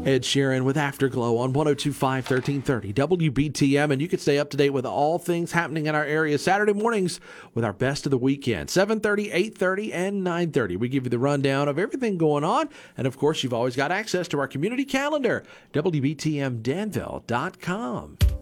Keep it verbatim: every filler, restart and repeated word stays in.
Ed Sheeran with Afterglow on one oh two point five, thirteen thirty W B T M, and you can stay up to date with all things happening in our area Saturday mornings with our best of the weekend, seven thirty, eight thirty, and nine thirty. We give you the rundown of everything going on, and of course, you've always got access to our community calendar, W B T M Danville dot com.